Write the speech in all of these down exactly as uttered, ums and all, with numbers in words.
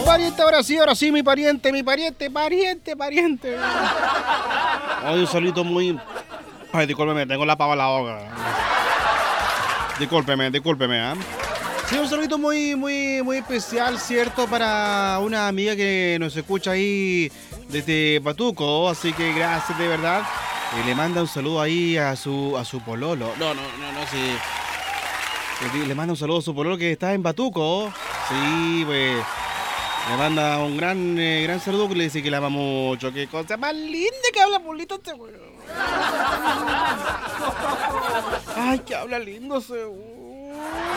pariente, ahora sí, ahora sí, mi pariente, mi pariente, pariente, pariente. Ay, un saludito muy... Ay, discúlpeme, tengo la pava en la boca. Discúlpeme, discúlpeme, ¿eh? Sí, un saludito muy, muy, muy especial, ¿cierto? Para una amiga que nos escucha ahí desde Patuco, así que gracias de verdad. Y le manda un saludo ahí a su, a su pololo. No, no, no, no, sí. Le manda un saludo a su pololo que está en Batuco. Sí, pues. Le manda un gran, eh, gran saludo que le dice que la ama mucho. Qué cosa más linda que habla Polito este weón. Ay, que habla lindo ese weón.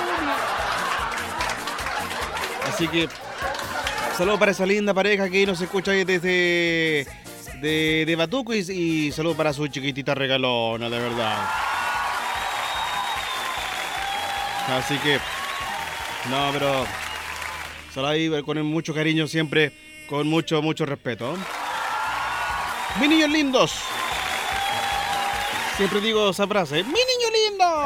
Así que, saludo para esa linda pareja que nos escucha ahí desde de, de Batuco y, y saludo para su chiquitita regalona, de verdad. Así que, no, pero solo ahí con mucho cariño siempre, con mucho, mucho respeto. Mis niños lindos. Siempre digo esa frase. ¡Mi niño lindo!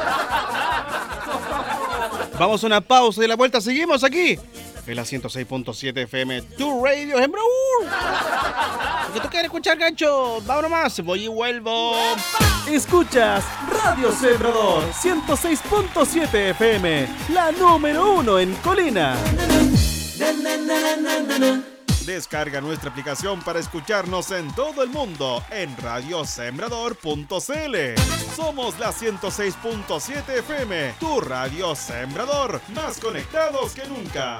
Vamos a una pausa y de la vuelta seguimos aquí. En la ciento seis punto siete F M, tu radio, Hembra. ¿Qué tú quieres escuchar, gancho? Vámonos más, voy y vuelvo. Escuchas Radio Sembrador ciento seis punto siete F M, la número uno en Colina. Descarga nuestra aplicación para escucharnos en todo el mundo en radio sembrador punto c l. Somos la ciento seis punto siete F M, tu radio Sembrador, más conectados que nunca.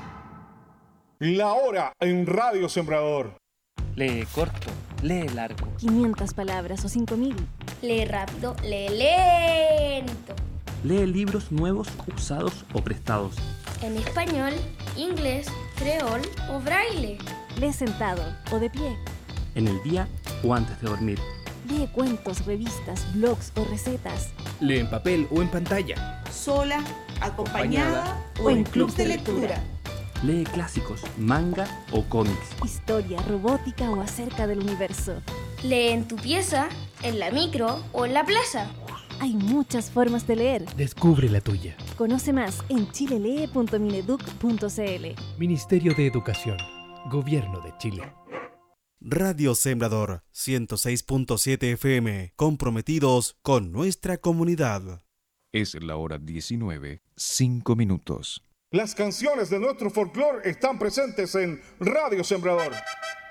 La hora en Radio Sembrador. Lee corto, lee largo. quinientas palabras o cinco mil. Lee rápido, lee lento. Lee libros nuevos, usados o prestados. En español, inglés, creol o braille. Lee sentado o de pie. En el día o antes de dormir. Lee cuentos, revistas, blogs o recetas. Lee en papel o en pantalla. Sola, acompañada o en clubs de lectura. Lee clásicos, manga o cómics. Historia, robótica o acerca del universo. Lee en tu pieza, en la micro o en la plaza. Hay muchas formas de leer. Descubre la tuya. Conoce más en chilelee punto mineduc punto c l. Ministerio de Educación, Gobierno de Chile. Radio Sembrador ciento seis punto siete F M, comprometidos con nuestra comunidad. Es la hora diecinueve, cinco minutos. Las canciones de nuestro folclore están presentes en Radio Sembrador.